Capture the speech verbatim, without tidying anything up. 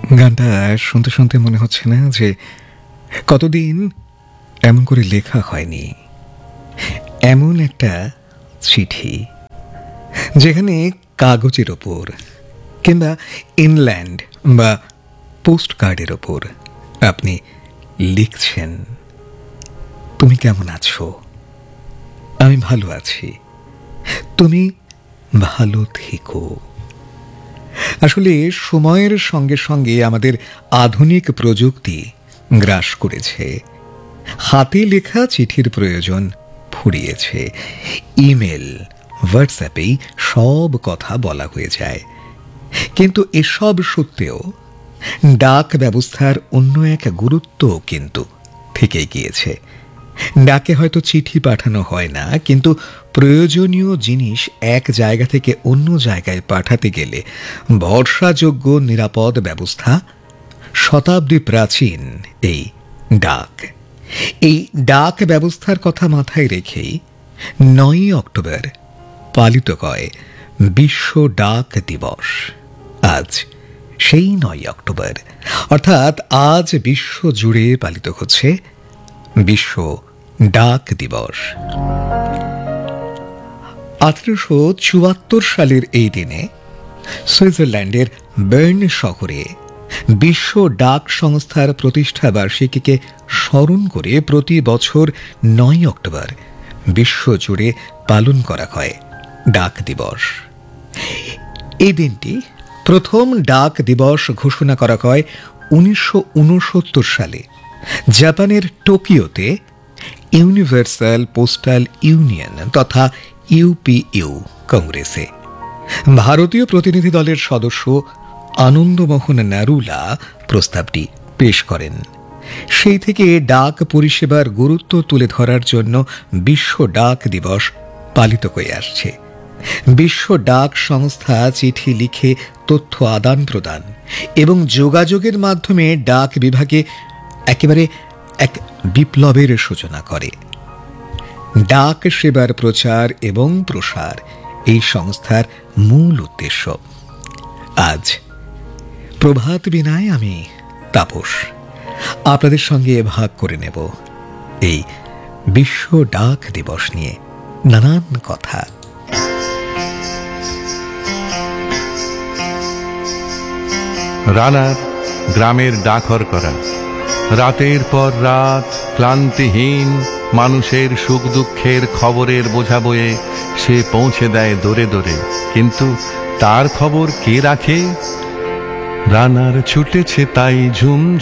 গানটা শুনতে শুনতে মনে হচ্ছে না যে কতদিন এমন করে লেখা হয়নি। এমন একটা চিঠি যেখানে কাগজের ওপর কিংবা ইনল্যান্ড বা পোস্ট কার্ডের ওপর আপনি লিখছেন, তুমি কেমন আছো? আমি ভালো আছি, তুমি ভালো থেকো। আসলে সময়ের সঙ্গে সঙ্গে আমাদের আধুনিক প্রযুক্তি গ্রাস করেছে। হাতে লেখা চিঠির প্রয়োজন ফুরিয়েছে। ইমেল, হোয়াটসঅ্যাপেই সব কথা বলা হয়ে যায়। কিন্তু এসব সত্ত্বেও ডাক ব্যবস্থার অন্য এক গুরুত্ব কিন্তু থেকে গিয়েছে। ডাকে হয়তো চিঠি পাঠানো হয় না, কিন্তু প্রয়োজনীয় জিনিস এক জায়গা থেকে অন্য জায়গায় পাঠাতে গেলে ভরসাযোগ্য নিরাপদ ব্যবস্থা শতাব্দী প্রাচীন এই ডাক। এই ডাক ব্যবস্থার কথা মাথায় রেখেই নয়ই অক্টোবর পালিত হয় বিশ্ব ডাক দিবস। আজ সেই নয়ই অক্টোবর, অর্থাৎ আজ বিশ্ব জুড়ে পালিত হচ্ছে বিশ্ব ডাক দিবস। আঠারোশো চুয়াত্তর সালের এই দিনে সুইজারল্যান্ডের বার্ন শহরে বিশ্ব ডাক সংস্থার প্রতিষ্ঠা বার্ষিকীকে স্মরণ করে প্রতি বছর নয় অক্টোবর বিশ্ব জুড়ে পালন করা হয় ডাক দিবস। এই দিনটি প্রথম ডাক দিবস ঘোষণা করা হয় উনিশশো উনসত্তর সালে জাপানের টোকিওতে ইউনিভার্সাল পোস্টাল ইউনিয়ন তথা ইউপিইউ কংগ্রেসে। ভারতীয় প্রতিনিধি দলের সদস্য আনন্দমোহন নারুলা প্রস্তাবটি পেশ করেন। সেই থেকে ডাক পরিষেবার গুরুত্ব তুলে ধরার জন্য বিশ্ব ডাক দিবস পালিত হয়ে আসছে। বিশ্ব ডাক সংস্থা চিঠি লিখে তথ্য আদান প্রদান এবং যোগাযোগের মাধ্যমে ডাক বিভাগে একেবারে এক বিপ্লবের সূচনা করে। ডাক সেবার প্রচার এবং প্রসার এই সংস্থার মূল উদ্দেশ্য। আজ প্রভাত বিনায় আমি তাপস আপনাদের সঙ্গে ভাগ করে নেব এই বিশ্ব ডাক দিবস নিয়ে নানান কথা। রানার গ্রামের ডাকঘর করা, রাতের পর রাত ক্লান্তিহীন মানুষের সুখ দুঃখের খবরের বোঝা বয়ে সে পৌঁছে দেয় দোরে দোরে। কিন্তু তার খবর কে রাখে? রানার ছুটেছে তাই ঝুম